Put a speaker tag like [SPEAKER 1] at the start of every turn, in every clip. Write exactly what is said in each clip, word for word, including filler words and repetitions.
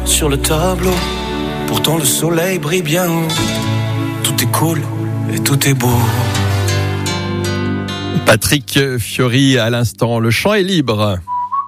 [SPEAKER 1] sur le tableau. Pourtant le soleil brille bien haut. Tout est cool et tout est beau.
[SPEAKER 2] Patrick Fiori à l'instant, le chant est libre.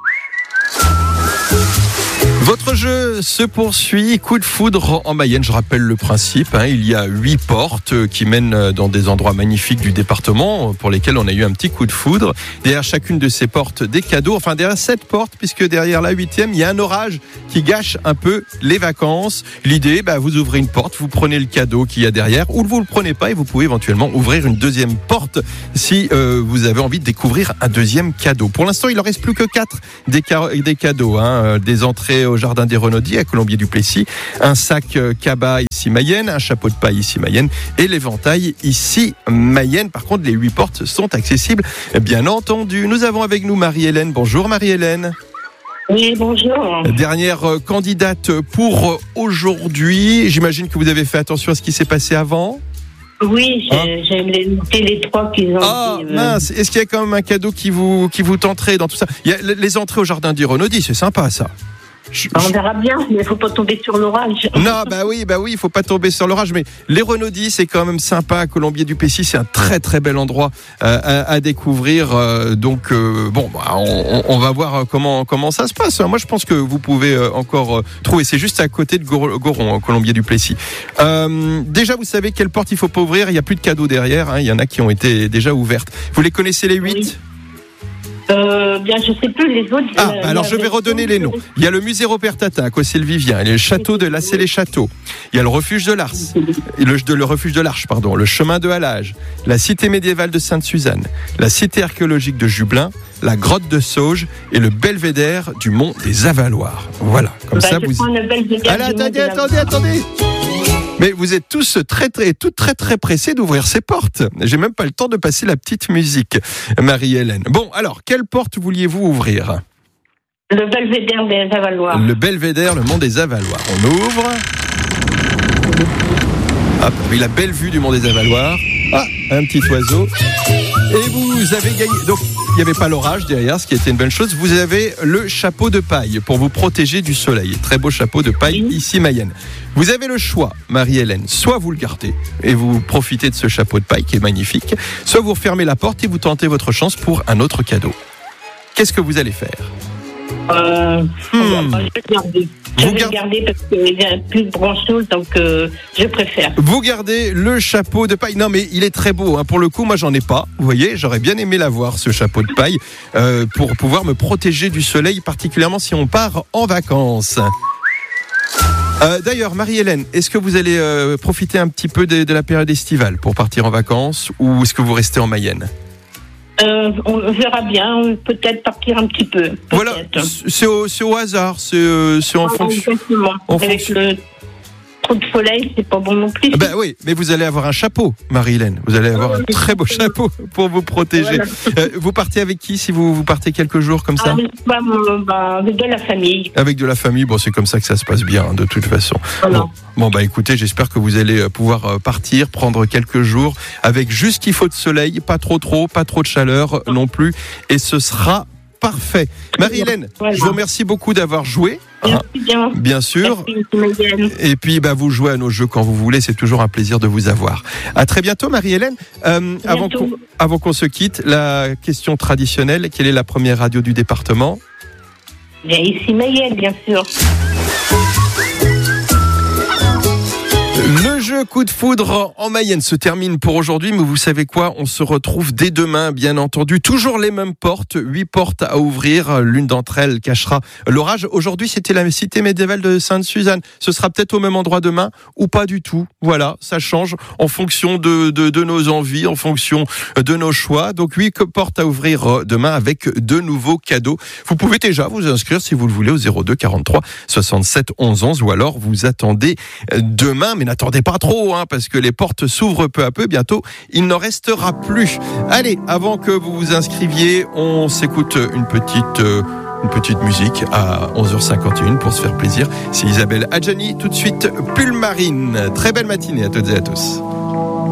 [SPEAKER 2] Votre jeu se poursuit, coup de foudre en Mayenne, je rappelle le principe, hein, il y a huit portes qui mènent dans des endroits magnifiques du département pour lesquels on a eu un petit coup de foudre. Derrière chacune de ces portes, des cadeaux, enfin derrière cette porte, puisque derrière la huitième, il y a un orage qui gâche un peu les vacances. L'idée, bah, vous ouvrez une porte, vous prenez le cadeau qu'il y a derrière, ou vous ne le prenez pas et vous pouvez éventuellement ouvrir une deuxième porte si euh, vous avez envie de découvrir un deuxième cadeau. Pour l'instant, il n'en reste plus que quatre des, ca- des cadeaux, hein, des entrées au Jardin des Renaudis à Colombier-du-Plessis, un sac Cabas ici Mayenne, un chapeau de paille ici Mayenne et l'éventail ici Mayenne. Par contre, les huit portes sont accessibles, bien entendu. Nous avons avec nous Marie-Hélène. Bonjour Marie-Hélène.
[SPEAKER 3] Oui, bonjour.
[SPEAKER 2] Dernière candidate pour aujourd'hui. J'imagine que vous avez fait attention à ce qui s'est passé avant.
[SPEAKER 3] Oui, j'ai,
[SPEAKER 2] hein
[SPEAKER 3] j'ai noté les trois qu'ils ont
[SPEAKER 2] Ah,
[SPEAKER 3] dit.
[SPEAKER 2] mince. Est-ce qu'il y a quand même un cadeau qui vous, qui vous tenterait dans tout ça? Il y a les entrées au Jardin des Renaudis, c'est sympa ça. Je,
[SPEAKER 3] On verra bien, mais il ne faut pas tomber sur l'orage.
[SPEAKER 2] Non, bah oui, bah oui, il faut pas tomber sur l'orage, mais les Renaudis, c'est quand même sympa. Colombier-du-Plessis, c'est un très très bel endroit euh, à, à découvrir. Euh, donc euh, bon, bah, on, on va voir comment comment ça se passe. Moi, je pense que vous pouvez euh, encore euh, trouver. C'est juste à côté de Gor- Goron, Colombier-du-Plessis. Euh, déjà, vous savez quelle porte il faut pas ouvrir. Il y a plus de cadeaux derrière. Hein. Il y en a qui ont été déjà ouvertes. Vous les connaissez les huit?
[SPEAKER 3] Oui. Euh, bien, je sais plus les autres.
[SPEAKER 2] Ah,
[SPEAKER 3] euh,
[SPEAKER 2] alors je vais redonner les noms. Il y a le musée Robert Tatin à Cossé-le-Vivien, il y a le château de Lassay-les-Châteaux, il y a le refuge de l'Ars, le, de, le refuge de l'Arche, pardon, le chemin de Halage, la cité médiévale de Sainte-Suzanne, la cité archéologique de Jublin, la grotte de Sauge et le belvédère du mont des Avaloirs. Voilà, comme
[SPEAKER 3] bah,
[SPEAKER 2] ça
[SPEAKER 3] je
[SPEAKER 2] vous.
[SPEAKER 3] prends le belvédère
[SPEAKER 2] Allez,
[SPEAKER 3] du
[SPEAKER 2] attendez,
[SPEAKER 3] Mont de
[SPEAKER 2] attendez,
[SPEAKER 3] la-
[SPEAKER 2] attendez. Mais vous êtes tous très, très, toutes très, très pressés d'ouvrir ces portes. J'ai même pas le temps de passer la petite musique, Marie-Hélène. Bon, alors, quelle porte vouliez-vous ouvrir?
[SPEAKER 3] Le belvédère des Avaloirs.
[SPEAKER 2] Le belvédère, le mont des Avaloirs. On ouvre. Hop, oui, la belle vue du mont des Avaloirs. Ah, un petit oiseau. Et vous avez gagné. Donc, il n'y avait pas l'orage derrière, ce qui était une bonne chose. Vous avez le chapeau de paille pour vous protéger du soleil. Très beau chapeau de paille ici, Mayenne. Vous avez le choix, Marie-Hélène. Soit vous le gardez et vous profitez de ce chapeau de paille qui est magnifique, soit vous refermez la porte et vous tentez votre chance pour un autre cadeau. Qu'est-ce que vous allez faire?
[SPEAKER 3] Euh,
[SPEAKER 2] Hmm.
[SPEAKER 3] Je vais le garder. Je
[SPEAKER 2] Vous
[SPEAKER 3] vais
[SPEAKER 2] gardez-
[SPEAKER 3] le garder parce qu'il n'y a plus grand chose, donc euh, je préfère.
[SPEAKER 2] Vous gardez le chapeau de paille. Non, mais il est très beau. Hein. Pour le coup, moi, j'en ai pas. Vous voyez, j'aurais bien aimé l'avoir, ce chapeau de paille, euh, pour pouvoir me protéger du soleil, particulièrement si on part en vacances. Euh, d'ailleurs, Marie-Hélène, est-ce que vous allez euh, profiter un petit peu de, de la période estivale pour partir en vacances, ou est-ce que vous restez en Mayenne?
[SPEAKER 3] Euh, on verra bien, peut-être partir un petit peu. Peut-être.
[SPEAKER 2] Voilà, c'est au, c'est au hasard, c'est, euh, c'est en
[SPEAKER 3] Ah,
[SPEAKER 2] fonction.
[SPEAKER 3] exactement.
[SPEAKER 2] en
[SPEAKER 3] Avec
[SPEAKER 2] fonction-
[SPEAKER 3] le trop de soleil, c'est pas bon non plus.
[SPEAKER 2] Ben oui, mais vous allez avoir un chapeau, Marie-Hélène. Vous allez avoir un très beau chapeau pour vous protéger.
[SPEAKER 3] Voilà.
[SPEAKER 2] Euh, vous partez avec qui si vous, vous partez quelques jours comme ça?
[SPEAKER 3] Ah, mais, bah, euh, bah, avec de la famille.
[SPEAKER 2] Avec de la famille, bon, c'est comme ça que ça se passe bien, hein, de toute façon.
[SPEAKER 3] Voilà.
[SPEAKER 2] Bon, bon, bah écoutez, j'espère que vous allez euh, pouvoir euh, partir, prendre quelques jours avec juste ce qu'il faut de soleil, pas trop trop, pas trop de chaleur non plus, et ce sera parfait. Marie-Hélène,
[SPEAKER 3] Voilà.
[SPEAKER 2] je vous remercie beaucoup d'avoir joué, hein,
[SPEAKER 3] Merci bien.
[SPEAKER 2] bien sûr.
[SPEAKER 3] Merci, Mayenne.
[SPEAKER 2] Et puis, bah, vous jouez à nos jeux quand vous voulez. C'est toujours un plaisir de vous avoir. À très bientôt, Marie-Hélène. Euh, avant
[SPEAKER 3] Bientôt.
[SPEAKER 2] qu'on, avant qu'on se quitte, la question traditionnelle. Quelle est la première radio du département?
[SPEAKER 3] Bien ici, Mayenne, bien sûr.
[SPEAKER 2] Le jeu coup de foudre en Mayenne se termine pour aujourd'hui, mais vous savez quoi? On se retrouve dès demain, bien entendu. Toujours les mêmes portes, huit portes à ouvrir. L'une d'entre elles cachera l'orage. Aujourd'hui, c'était la cité médiévale de Sainte-Suzanne. Ce sera peut-être au même endroit demain ou pas du tout. Voilà, ça change en fonction de, de, de nos envies, en fonction de nos choix. Donc, huit portes à ouvrir demain avec de nouveaux cadeaux. Vous pouvez déjà vous inscrire si vous le voulez au zéro deux quarante-trois soixante-sept onze onze ou alors vous attendez demain, mais n'attendez pas trop, hein, parce que les portes s'ouvrent peu à peu. Bientôt, il n'en restera plus. Allez, avant que vous vous inscriviez, on s'écoute une petite, euh, une petite musique à onze heures cinquante et un pour se faire plaisir. C'est Isabelle Adjani, tout de suite, Pull Marine. Très belle matinée à toutes et à tous.